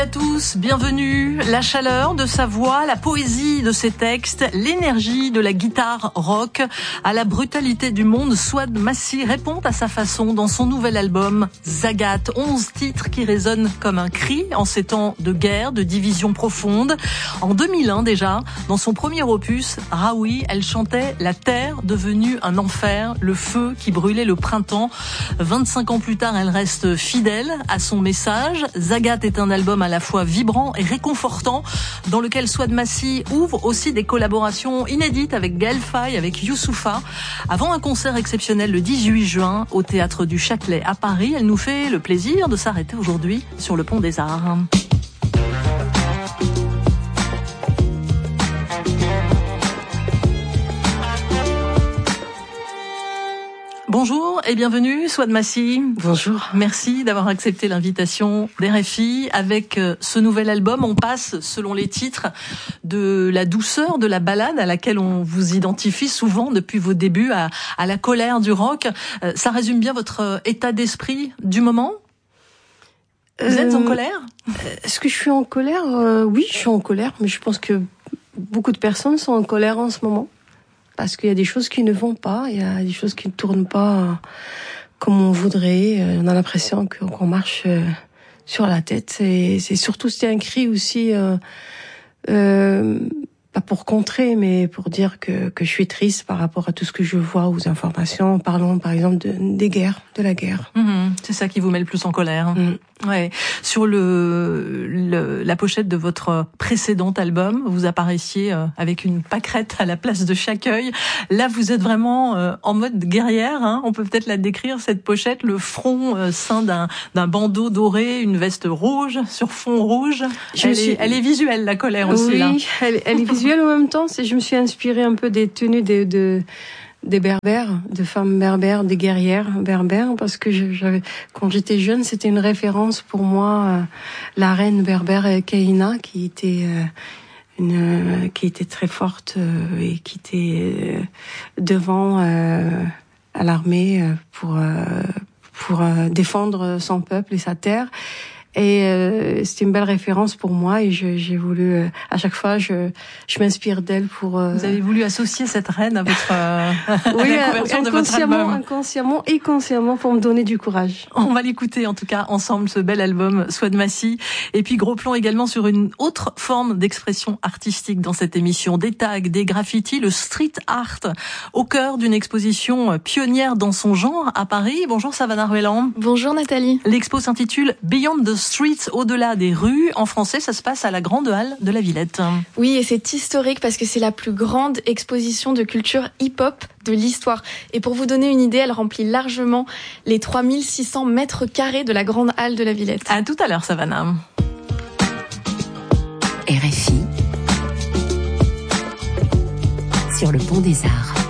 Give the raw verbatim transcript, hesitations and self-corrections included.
À tous, bienvenue. La chaleur de sa voix, la poésie de ses textes, l'énergie de la guitare rock, à la brutalité du monde, Souad Massy répond à sa façon dans son nouvel album Zagat. Onze titres qui résonnent comme un cri en ces temps de guerre, de division profonde. En deux mille un déjà, dans son premier opus, Raoui, elle chantait la terre devenue un enfer, le feu qui brûlait le printemps. vingt-cinq ans plus tard, elle reste fidèle à son message. Zagat est un album à la fois vibrant et réconfortant, dans lequel Souad Massy ouvre aussi des collaborations inédites avec Gaël Faye, avec Youssoupha. Avant un concert exceptionnel le dix-huit juin au Théâtre du Châtelet à Paris, elle nous fait le plaisir de s'arrêter aujourd'hui sur le Pont des Arts. Bonjour et bienvenue, Souad Massy. Bonjour. Merci d'avoir accepté l'invitation d'R F I. Avec ce nouvel album, on passe, selon les titres, de la douceur de la ballade à laquelle on vous identifie souvent depuis vos débuts à, à la colère du rock. Ça résume bien votre état d'esprit du moment ? Vous êtes euh, en colère ? Est-ce que je suis en colère ? euh, Oui, je suis en colère, mais je pense que beaucoup de personnes sont en colère en ce moment. Parce qu'il y a des choses qui ne vont pas, il y a des choses qui ne tournent pas comme on voudrait. On a l'impression qu'on marche sur la tête. Et c'est surtout, c'était un cri aussi, euh, euh, pas pour contrer, mais pour dire que, que je suis triste par rapport à tout ce que je vois aux informations. Parlons par exemple de, des guerres, de la guerre. Mmh, c'est ça qui vous met le plus en colère. Mmh. Ouais. Sur le, le la pochette de votre précédent album, vous apparaissiez avec une pâquerette à la place de chaque œil. Là, vous êtes vraiment en mode guerrière. Hein. On peut peut-être la décrire, cette pochette, le front ceint d'un d'un bandeau doré, une veste rouge sur fond rouge. Je elle, suis... est, elle est visuelle, la colère aussi. Oui, là. Elle, elle est visuelle en même temps. C'est, je me suis inspirée un peu des tenues de, de des berbères, de femmes berbères, des guerrières berbères, parce que je, j'avais, quand j'étais jeune, c'était une référence pour moi, euh, la reine berbère Kaina, qui était euh, une, euh, qui était très forte euh, et qui était euh, devant euh, à l'armée euh, pour euh, pour euh, défendre son peuple et sa terre. Et euh, c'était une belle référence pour moi et je, j'ai voulu euh, à chaque fois je je m'inspire d'elle pour. Euh... Vous avez voulu associer cette reine à votre euh, oui, à la couverture de votre album. Inconsciemment et consciemment pour me donner du courage. On va l'écouter en tout cas ensemble, ce bel album Souad Massy. Et puis gros plan également sur une autre forme d'expression artistique dans cette émission, des tags, des graffitis, le street art au cœur d'une exposition pionnière dans son genre à Paris. Bonjour Savannah Ruelland. Bonjour Nathalie. L'expo s'intitule Beyond the Streets, au-delà des rues. En français, ça se passe à la Grande Halle de la Villette. Oui, et c'est historique parce que c'est la plus grande exposition de culture hip-hop de l'histoire. Et pour vous donner une idée, elle remplit largement les trois mille six cents mètres carrés de la Grande Halle de la Villette. À tout à l'heure, Savannah. R F I sur le Pont des Arts.